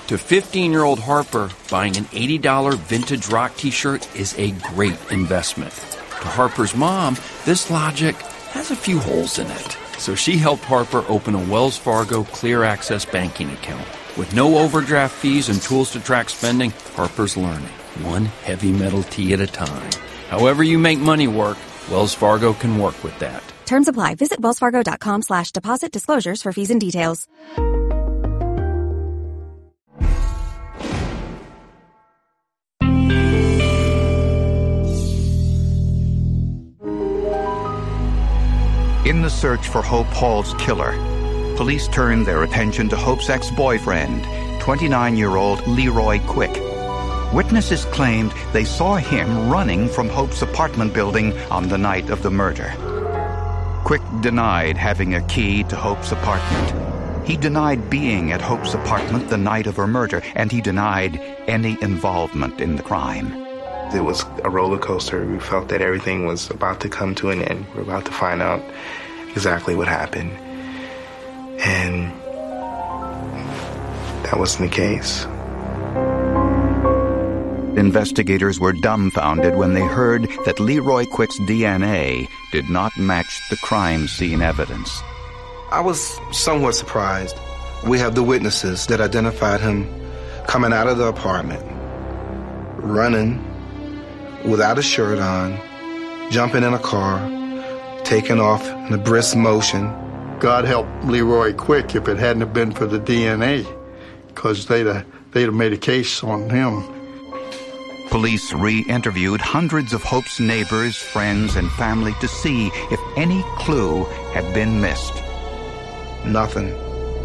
To 15-year-old Harper, buying an $80 vintage rock t-shirt is a great investment. To Harper's mom, this logic has a few holes in it. So she helped Harper open a Wells Fargo Clear Access banking account. With no overdraft fees and tools to track spending, Harper's learning, one heavy metal tea at a time. However you make money work, Wells Fargo can work with that. Terms apply. Visit wellsfargo.com/deposit disclosures for fees and details. In the search for Hope Hall's killer, police turned their attention to Hope's ex-boyfriend, 29-year-old Leroy Quick. Witnesses claimed they saw him running from Hope's apartment building on the night of the murder. Quick denied having a key to Hope's apartment. He denied being at Hope's apartment the night of her murder, and he denied any involvement in the crime. It was a roller coaster. We felt that everything was about to come to an end. We were about to find out exactly what happened. And that wasn't the case. Investigators were dumbfounded when they heard that Leroy Quick's DNA did not match the crime scene evidence. I was somewhat surprised. We have the witnesses that identified him coming out of the apartment, running without a shirt on, jumping in a car, taking off in a brisk motion. God help Leroy Quick if it hadn't have been for the DNA, because they'd have made a case on him. Police re-interviewed hundreds of Hope's neighbors, friends, and family to see if any clue had been missed. Nothing.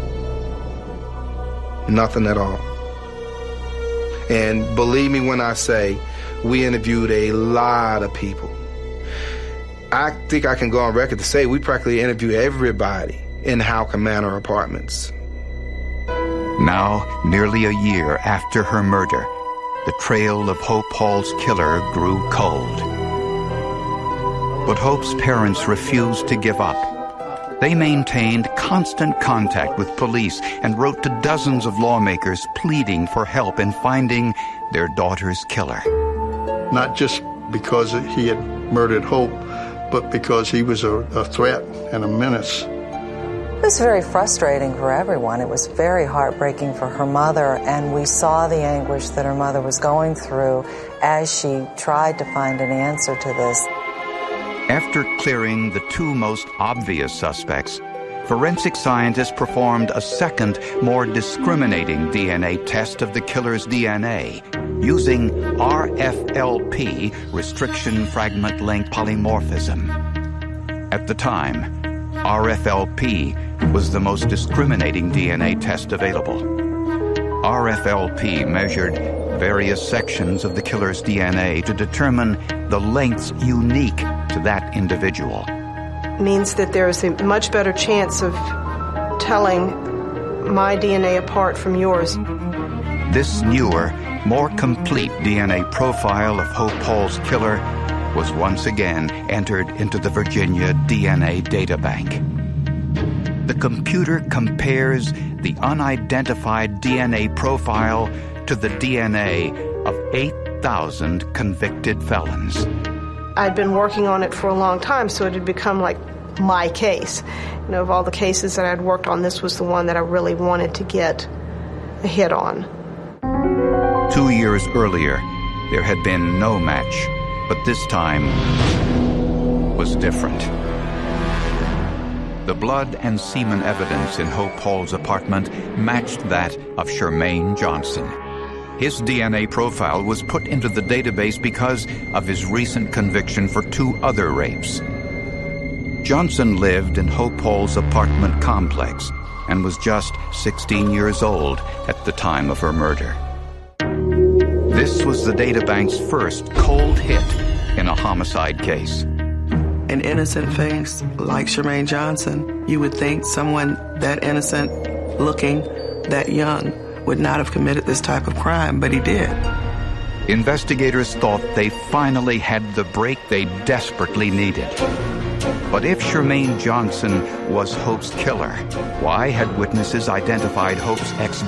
Nothing at all. And believe me when I say, we interviewed a lot of people. I think I can go on record to say we practically interviewed everybody in Halcomb Manor Apartments. Now, nearly a year after her murder, the trail of Hope Hall's killer grew cold. But Hope's parents refused to give up. They maintained constant contact with police and wrote to dozens of lawmakers pleading for help in finding their daughter's killer. Not just because he had murdered Hope, but because he was a threat and a menace. It was very frustrating for everyone. It was very heartbreaking for her mother, and we saw the anguish that her mother was going through as she tried to find an answer to this. After clearing the two most obvious suspects, forensic scientists performed a second, more discriminating DNA test of the killer's DNA using RFLP, restriction fragment length polymorphism. At the time, RFLP was the most discriminating DNA test available. RFLP measured various sections of the killer's DNA to determine the lengths unique to that individual. Means that there's a much better chance of telling my DNA apart from yours. This newer, more complete DNA profile of Hope Hall's killer was once again entered into the Virginia DNA Databank. The computer compares the unidentified DNA profile to the DNA of 8,000 convicted felons. I'd been working on it for a long time, so it had become like my case. You know, of all the cases that I'd worked on, this was the one that I really wanted to get a hit on. 2 years earlier, there had been no match, but this time was different. The blood and semen evidence in Hope Hall's apartment matched that of Shermaine Johnson. His DNA profile was put into the database because of his recent conviction for 2 other rapes. Johnson lived in Hope Hall's apartment complex and was just 16 years old at the time of her murder. This was the databank's first cold hit in a homicide case. An innocent face like Shermaine Johnson, you would think someone that innocent looking, that young, would not have committed this type of crime, but he did. Investigators thought they finally had the break they desperately needed. But if Shermaine Johnson was Hope's killer, why had witnesses identified Hope's ex